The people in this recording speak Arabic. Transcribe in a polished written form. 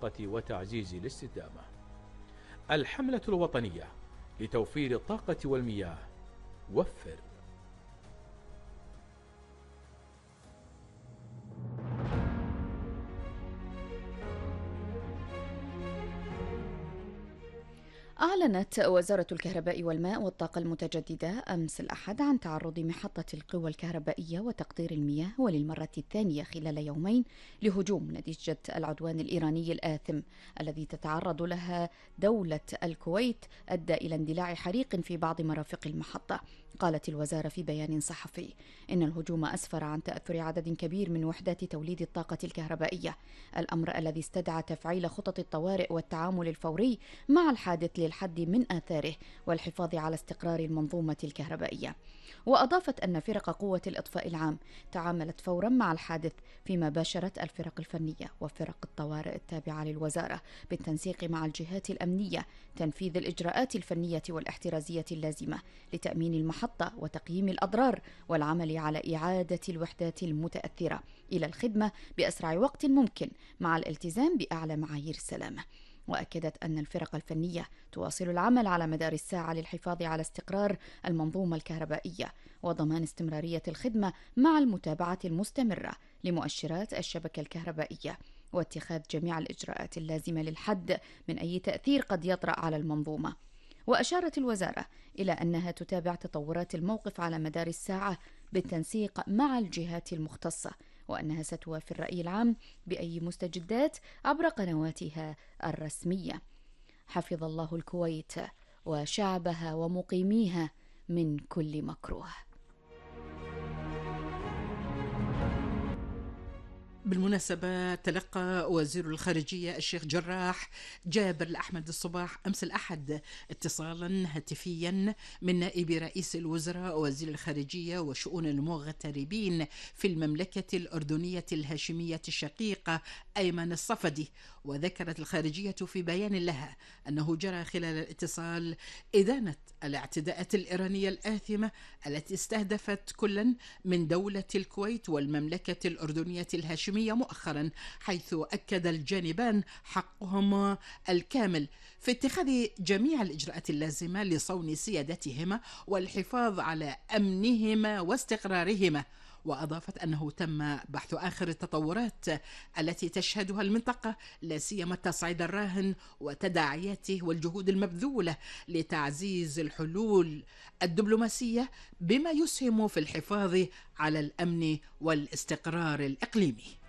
الطاقة وتعزيز الاستدامة. الحملة الوطنية لتوفير الطاقة والمياه. وفر. أعلنت وزارة الكهرباء والماء والطاقة المتجددة أمس الأحد عن تعرض محطة القوى الكهربائية وتقطير المياه وللمرة الثانية خلال يومين لهجوم نتيجة العدوان الإيراني الآثم الذي تتعرض لها دولة الكويت أدى إلى اندلاع حريق في بعض مرافق المحطة. قالت الوزارة في بيان صحفي إن الهجوم أسفر عن تأثر عدد كبير من وحدات توليد الطاقة الكهربائية، الأمر الذي استدعى تفعيل خطط الطوارئ والتعامل الفوري مع الحادث للحد من آثاره والحفاظ على استقرار المنظومة الكهربائية. وأضافت أن فرق قوة الإطفاء العام تعاملت فورا مع الحادث، فيما باشرت الفرق الفنية وفرق الطوارئ التابعة للوزارة بالتنسيق مع الجهات الأمنية تنفيذ الإجراءات الفنية والاحترازية اللازمة لتأمين المحطة وتقييم الأضرار والعمل على إعادة الوحدات المتأثرة إلى الخدمة بأسرع وقت ممكن مع الالتزام بأعلى معايير السلامة. وأكدت أن الفرق الفنية تواصل العمل على مدار الساعة للحفاظ على استقرار المنظومة الكهربائية وضمان استمرارية الخدمة مع المتابعة المستمرة لمؤشرات الشبكة الكهربائية واتخاذ جميع الإجراءات اللازمة للحد من أي تأثير قد يطرأ على المنظومة. وأشارت الوزارة إلى أنها تتابع تطورات الموقف على مدار الساعة بالتنسيق مع الجهات المختصة، وأنها ستوافي الرأي العام بأي مستجدات عبر قنواتها الرسمية. حفظ الله الكويت وشعبها ومقيميها من كل مكروه. بالمناسبة، تلقى وزير الخارجية الشيخ جراح جابر الأحمد الصباح أمس الأحد اتصالا هاتفيا من نائب رئيس الوزراء وزير الخارجية وشؤون المغتربين في المملكة الأردنية الهاشمية الشقيقة أيمن الصفدي. وذكرت الخارجية في بيان لها أنه جرى خلال الاتصال إدانة الاعتداءات الإيرانية الآثمة التي استهدفت كلا من دولة الكويت والمملكة الأردنية الهاشمية مؤخرا، حيث أكد الجانبان حقهم الكامل في اتخاذ جميع الإجراءات اللازمة لصون سيادتهما والحفاظ على أمنهما واستقرارهما. وأضافت أنه تم بحث آخر التطورات التي تشهدها المنطقة، لا سيما التصعيد الراهن وتداعياته والجهود المبذولة لتعزيز الحلول الدبلوماسية بما يسهم في الحفاظ على الأمن والاستقرار الإقليمي.